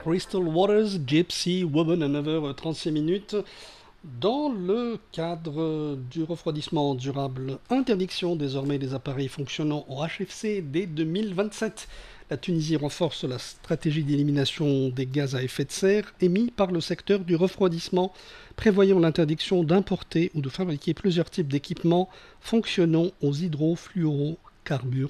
Crystal Waters, Gypsy Woman, à 9h36 minutes. Dans le cadre du refroidissement durable, interdiction désormais des appareils fonctionnant au HFC dès 2027. La Tunisie renforce la stratégie d'élimination des gaz à effet de serre émis par le secteur du refroidissement, prévoyant l'interdiction d'importer ou de fabriquer plusieurs types d'équipements fonctionnant aux hydrofluorocarbures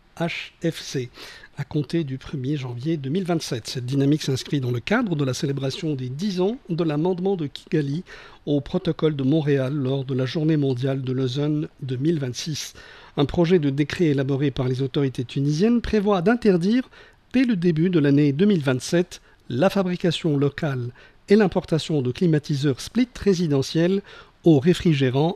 HFC à compter du 1er janvier 2027. Cette dynamique s'inscrit dans le cadre de la célébration des 10 ans de l'amendement de Kigali au protocole de Montréal lors de la Journée mondiale de l'ozone 2026. Un projet de décret élaboré par les autorités tunisiennes prévoit d'interdire, dès le début de l'année 2027, la fabrication locale et l'importation de climatiseurs split résidentiels au réfrigérant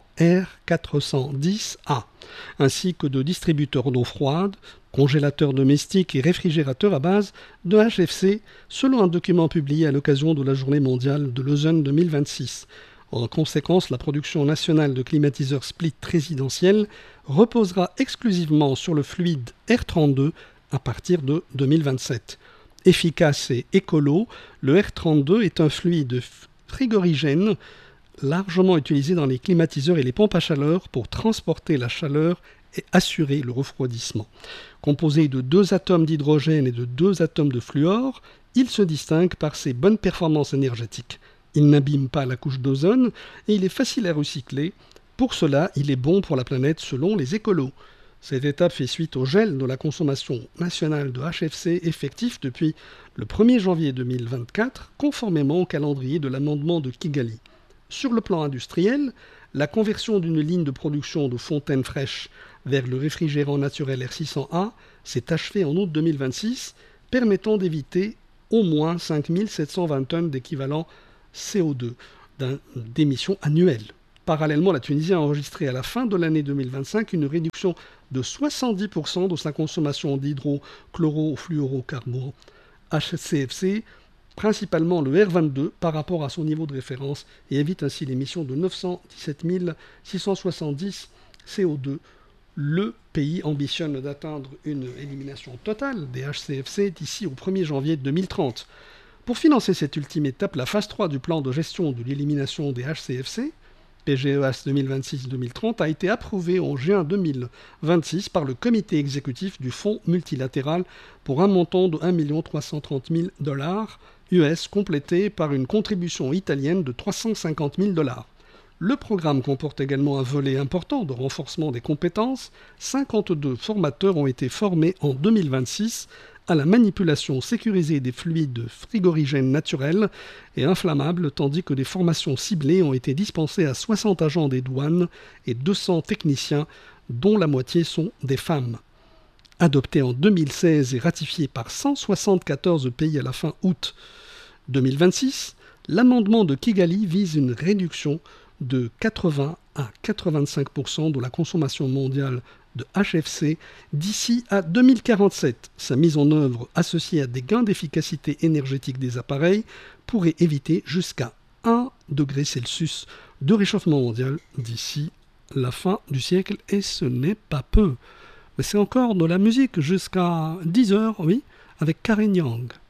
R410A, ainsi que de distributeurs d'eau froide, congélateurs domestiques et réfrigérateurs à base de HFC, selon un document publié à l'occasion de la Journée mondiale de l'ozone 2026. En conséquence, la production nationale de climatiseurs split résidentiels reposera exclusivement sur le fluide R32 à partir de 2027. Efficace et écolo, le R32 est un fluide frigorigène largement utilisé dans les climatiseurs et les pompes à chaleur pour transporter la chaleur et assurer le refroidissement. Composé de 2 atomes d'hydrogène et de 2 atomes de fluor, il se distingue par ses bonnes performances énergétiques. Il n'abîme pas la couche d'ozone et il est facile à recycler. Pour cela, il est bon pour la planète selon les écolos. Cette étape fait suite au gel de la consommation nationale de HFC effectif depuis le 1er janvier 2024, conformément au calendrier de l'amendement de Kigali. Sur le plan industriel, la conversion d'une ligne de production de fontaines fraîches vers le réfrigérant naturel R600A s'est achevée en août 2026, permettant d'éviter au moins 5720 tonnes d'équivalent CO2 d'émissions annuelles. Parallèlement, la Tunisie a enregistré à la fin de l'année 2025 une réduction de 70% de sa consommation d'hydrochlorofluorocarbures HCFC, principalement le R22 par rapport à son niveau de référence, et évite ainsi l'émission de 917 670 CO2. Le pays ambitionne d'atteindre une élimination totale des HCFC d'ici au 1er janvier 2030. Pour financer cette ultime étape, la phase 3 du plan de gestion de l'élimination des HCFC, PGES 2026-2030, a été approuvée en juin 2026 par le comité exécutif du Fonds multilatéral pour un montant de 1 330 000 $ US, complété par une contribution italienne de 350 000 $. Le programme comporte également un volet important de renforcement des compétences. 52 formateurs ont été formés en 2026 à la manipulation sécurisée des fluides frigorigènes naturels et inflammables, tandis que des formations ciblées ont été dispensées à 60 agents des douanes et 200 techniciens, dont la moitié sont des femmes. Adopté en 2016 et ratifié par 174 pays à la fin août 2026, l'amendement de Kigali vise une réduction de 80 à 85% de la consommation mondiale de HFC d'ici à 2047. Sa mise en œuvre, associée à des gains d'efficacité énergétique des appareils, pourrait éviter jusqu'à 1 degré Celsius de réchauffement mondial d'ici la fin du siècle, et ce n'est pas peu. Mais c'est encore de la musique jusqu'à 10h, oui, avec Karen Young.